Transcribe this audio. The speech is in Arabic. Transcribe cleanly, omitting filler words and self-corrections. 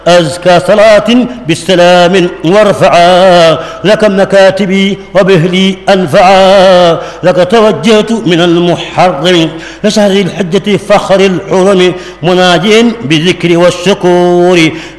أزكى صلاة بالسلام وارفعا لك مكاتبي وبهلي أنفعا. لك توجهت من المحرم لشهر الحجة فخر الحرم مناجٍ بالذكر والشكور